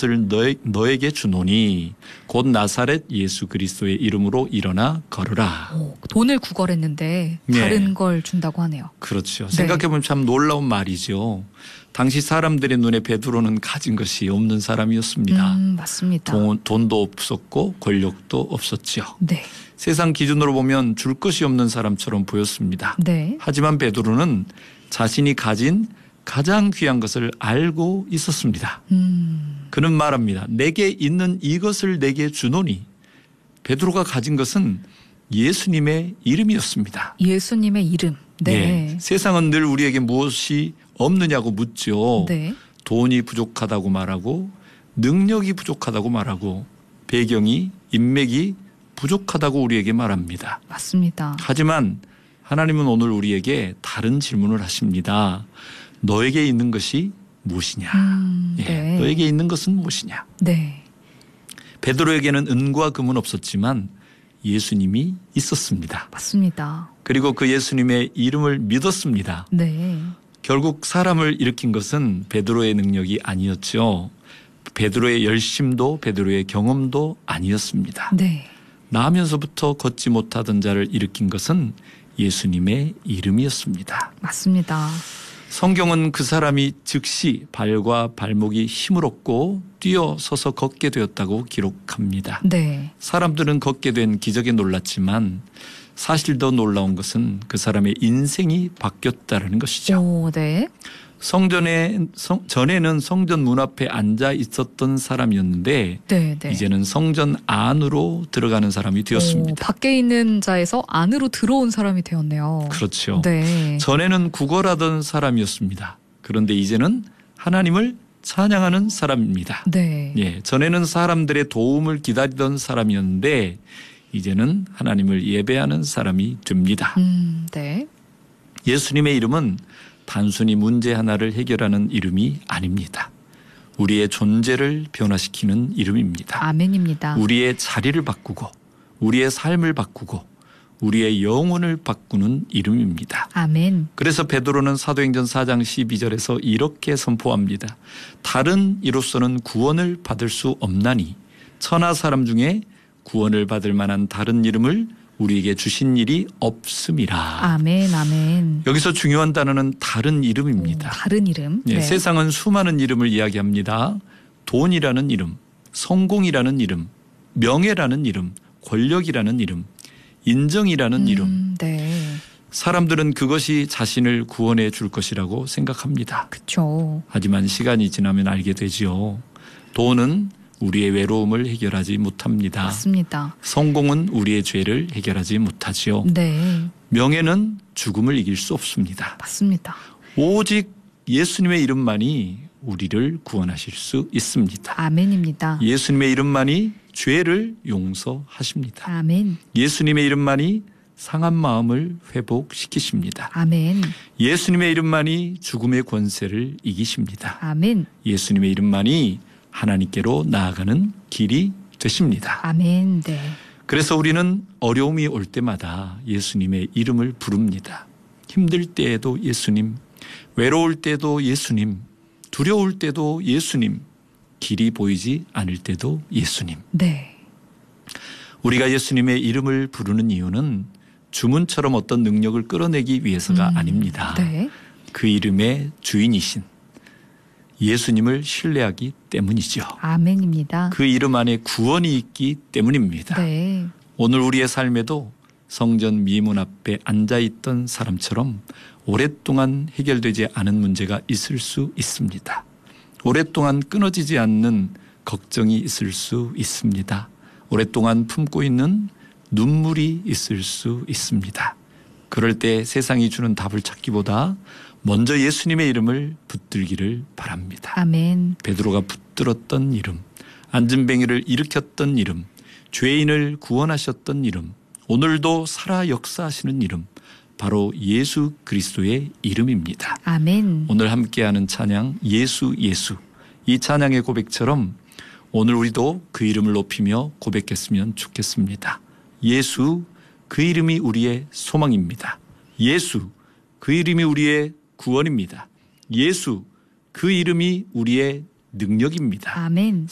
것을 너에게 주노니 곧 나사렛 예수 그리스도의 이름으로 일어나 걸으라. 돈을 구걸했는데 다른 걸 준다고 하네요. 그렇죠. 생각해보면 참 놀라운 말이죠. 당시 사람들의 눈에 베드로는 가진 것이 없는 사람이었습니다. 맞습니다. 돈도 없었고 권력도 없었지요. 네. 세상 기준으로 보면 줄 것이 없는 사람처럼 보였습니다. 네. 하지만 베드로는 자신이 가진 가장 귀한 것을 알고 있었습니다. 그는 말합니다. 내게 있는 이것을 내게 주노니. 베드로가 가진 것은 예수님의 이름이었습니다. 예수님의 이름. 네. 세상은 늘 우리에게 무엇이 없느냐고 묻죠. 네. 돈이 부족하다고 말하고 능력이 부족하다고 말하고 배경이 인맥이 부족하다고 우리에게 말합니다. 맞습니다. 하지만 하나님은 오늘 우리에게 다른 질문을 하십니다. 너에게 있는 것이 무엇이냐. 네. 너에게 있는 것은 무엇이냐. 네. 베드로에게는 은과 금은 없었지만 예수님이 있었습니다. 맞습니다. 그리고 그 예수님의 이름을 믿었습니다. 네. 결국 사람을 일으킨 것은 베드로의 능력이 아니었죠. 베드로의 열심도 베드로의 경험도 아니었습니다. 네. 나면서부터 걷지 못하던 자를 일으킨 것은 예수님의 이름이었습니다. 맞습니다. 성경은 그 사람이 즉시 발과 발목이 힘을 얻고 뛰어서서 걷게 되었다고 기록합니다. 네. 사람들은 걷게 된 기적에 놀랐지만 사실 더 놀라운 것은 그 사람의 인생이 바뀌었다는 것이죠. 네. 전에는 성전 문 앞에 앉아 있었던 사람이었는데 네. 이제는 성전 안으로 들어가는 사람이 되었습니다. 밖에 있는 자에서 안으로 들어온 사람이 되었네요. 그렇죠. 네. 전에는 구걸하던 사람이었습니다. 그런데 이제는 하나님을 찬양하는 사람입니다. 네. 전에는 사람들의 도움을 기다리던 사람이었는데 이제는 하나님을 예배하는 사람이 됩니다. 네. 예수님의 이름은 단순히 문제 하나를 해결하는 이름이 아닙니다. 우리의 존재를 변화시키는 이름입니다. 아멘입니다. 우리의 자리를 바꾸고 우리의 삶을 바꾸고 우리의 영혼을 바꾸는 이름입니다. 아멘. 그래서 베드로는 사도행전 4장 12절에서 이렇게 선포합니다. 다른 이로서는 구원을 받을 수 없나니 천하 사람 중에 구원을 받을 만한 다른 이름을 우리에게 주신 일이 없음이라. 아멘. 아멘. 여기서 중요한 단어는 다른 이름입니다. 다른 이름. 네. 세상은 수많은 이름을 이야기합니다. 돈이라는 이름, 성공이라는 이름, 명예라는 이름, 권력이라는 이름, 인정이라는 이름. 네. 사람들은 그것이 자신을 구원해 줄 것이라고 생각합니다. 그렇죠. 하지만 시간이 지나면 알게 되지요. 돈은 우리의 외로움을 해결하지 못합니다. 맞습니다. 성공은 우리의 죄를 해결하지 못하지요. 네. 명예는 죽음을 이길 수 없습니다. 맞습니다. 오직 예수님의 이름만이 우리를 구원하실 수 있습니다. 아멘입니다. 예수님의 이름만이 죄를 용서하십니다. 아멘. 예수님의 이름만이 상한 마음을 회복시키십니다. 아멘. 예수님의 이름만이 죽음의 권세를 이기십니다. 아멘. 예수님의 이름만이 하나님께로 나아가는 길이 되십니다. 아멘. 네. 그래서 우리는 어려움이 올 때마다 예수님의 이름을 부릅니다. 힘들 때에도 예수님, 외로울 때도 예수님, 두려울 때도 예수님, 길이 보이지 않을 때도 예수님. 네. 우리가 예수님의 이름을 부르는 이유는 주문처럼 어떤 능력을 끌어내기 위해서가 아닙니다. 네. 그 이름의 주인이신 예수님을 신뢰하기 때문이죠. 아멘입니다. 그 이름 안에 구원이 있기 때문입니다. 네. 오늘 우리의 삶에도 성전 미문 앞에 앉아있던 사람처럼 오랫동안 해결되지 않은 문제가 있을 수 있습니다. 오랫동안 끊어지지 않는 걱정이 있을 수 있습니다. 오랫동안 품고 있는 눈물이 있을 수 있습니다. 그럴 때 세상이 주는 답을 찾기보다 먼저 예수님의 이름을 붙들기를 바랍니다. 아멘. 베드로가 붙들었던 이름, 안진뱅이를 일으켰던 이름, 죄인을 구원하셨던 이름, 오늘도 살아 역사하시는 이름, 바로 예수 그리스도의 이름입니다. 아멘. 오늘 함께하는 찬양 예수 예수, 이 찬양의 고백처럼 오늘 우리도 그 이름을 높이며 고백했으면 좋겠습니다. 예수, 그 이름이 우리의 소망입니다. 예수, 그 이름이 우리의 구원입니다. 예수, 그 이름이 우리의 능력입니다. 아멘.